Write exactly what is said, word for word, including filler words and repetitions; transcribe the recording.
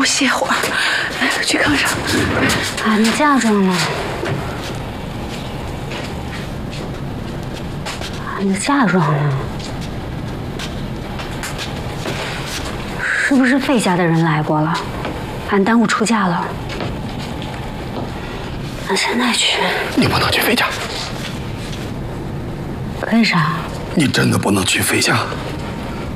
我歇会儿，来，去炕上。 俺的嫁妆呢？俺的嫁妆呢？是不是费家的人来过了？俺耽误出嫁了。俺现在去。 你不能去费家。 为啥？ 你真的不能去费家。